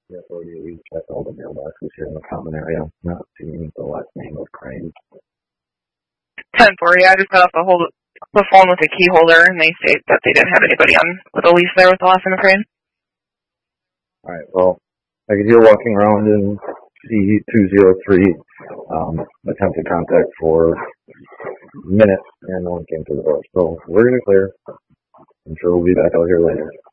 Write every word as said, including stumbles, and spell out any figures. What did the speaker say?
The authority we checked all the mailboxes here in the common area. Not seeing the last name of Crane. ten four, yeah, I just got off the, hold, the phone with a key holder, and they state that they didn't have anybody on with a lease there with the last name of Crane. Alright, well, I could hear walking around in C two oh three, um, attempted contact for minutes, and no one came to the door. So we're going to clear. I'm sure we'll be back out here later.